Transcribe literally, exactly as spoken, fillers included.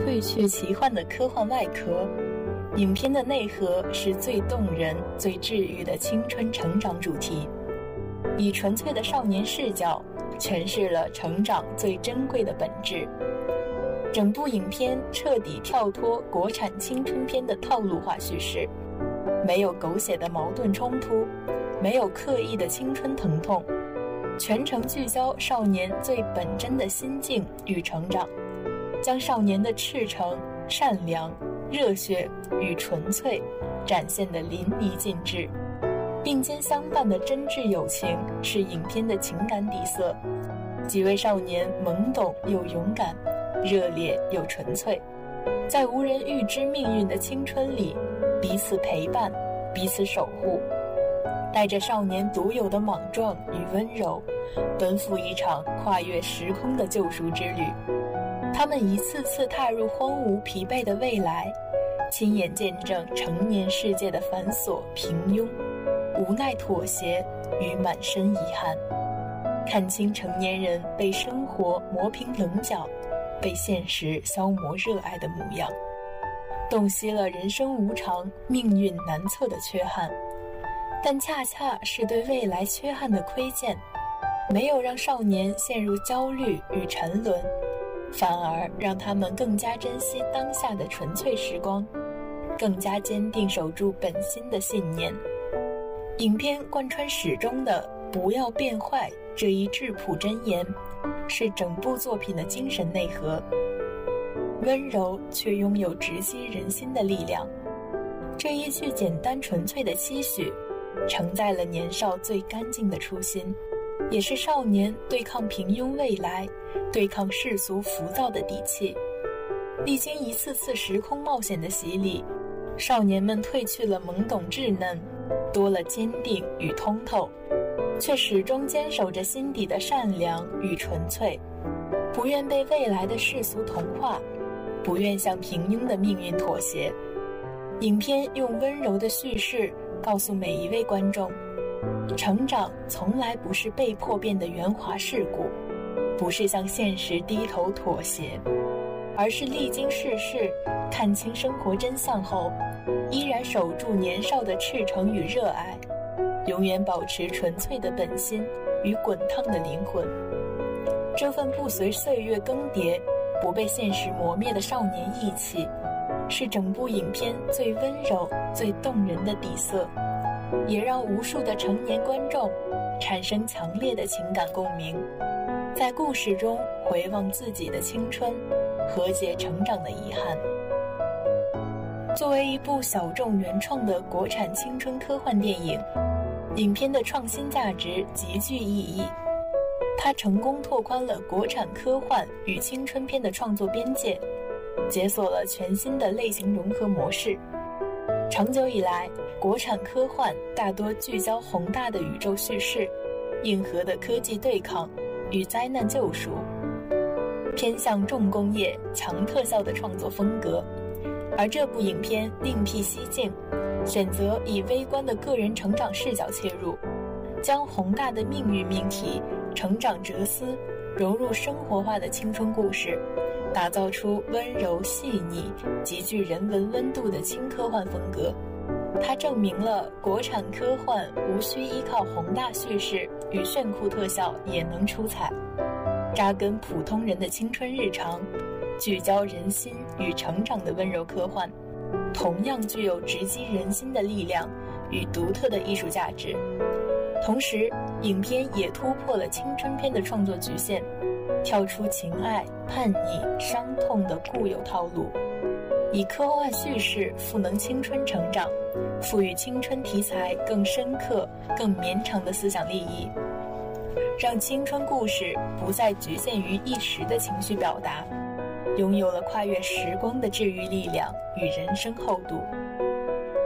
褪去奇幻的科幻外壳，影片的内核是最动人、最治愈的青春成长主题，以纯粹的少年视角诠释了成长最珍贵的本质。整部影片彻底跳脱国产青春片的套路化叙事，没有狗血的矛盾冲突，没有刻意的青春疼痛，全程聚焦少年最本真的心境与成长，将少年的赤诚、善良、热血与纯粹展现得淋漓尽致。并肩相伴的真挚友情是影片的情感底色，几位少年懵懂又勇敢，热烈又纯粹，在无人预知命运的青春里彼此陪伴，彼此守护，带着少年独有的莽撞与温柔，奔赴一场跨越时空的救赎之旅。他们一次次踏入荒芜疲惫的未来，亲眼见证成年世界的繁琐平庸，无奈妥协与满身遗憾，看清成年人被生活磨平棱角，被现实消磨热爱的模样，洞悉了人生无常、命运难测的缺憾，但恰恰是对未来缺憾的窥见，没有让少年陷入焦虑与沉沦，反而让他们更加珍惜当下的纯粹时光，更加坚定守住本心的信念。影片贯穿始终的不要变坏这一质朴箴言，是整部作品的精神内核。温柔却拥有直击人心的力量，这一句简单纯粹的期许，承载了年少最干净的初心，也是少年对抗平庸未来、对抗世俗浮躁的底气。历经一次次时空冒险的洗礼，少年们褪去了懵懂稚嫩，多了坚定与通透，却始终坚守着心底的善良与纯粹，不愿被未来的世俗同化，不愿向平庸的命运妥协。影片用温柔的叙事告诉每一位观众，成长从来不是被迫变得圆滑世故，不是向现实低头妥协，而是历经世事，看清生活真相后，依然守住年少的赤诚与热爱，永远保持纯粹的本心与滚烫的灵魂。这份不随岁月更迭、不被现实磨灭的少年义气，是整部影片最温柔、最动人的底色，也让无数的成年观众产生强烈的情感共鸣，在故事中回望自己的青春，和解成长的遗憾。作为一部小众原创的国产青春科幻电影，影片的创新价值极具意义。它成功拓宽了国产科幻与青春片的创作边界，解锁了全新的类型融合模式。长久以来，国产科幻大多聚焦宏大的宇宙叙事、硬核的科技对抗与灾难救赎，偏向重工业、强特效的创作风格。而这部影片另辟蹊径，选择以微观的个人成长视角切入，将宏大的命运命题、成长哲思融入生活化的青春故事，打造出温柔细腻、极具人文温度的轻科幻风格。它证明了国产科幻无需依靠宏大叙事与炫酷特效也能出彩，扎根普通人的青春日常，聚焦人心与成长的温柔科幻，同样具有直击人心的力量与独特的艺术价值。同时，影片也突破了青春片的创作局限，跳出情爱、叛逆、伤痛的固有套路，以科幻叙事赋能青春成长，赋予青春题材更深刻、更绵长的思想利益，让青春故事不再局限于一时的情绪表达，拥有了跨越时光的治愈力量与人生厚度。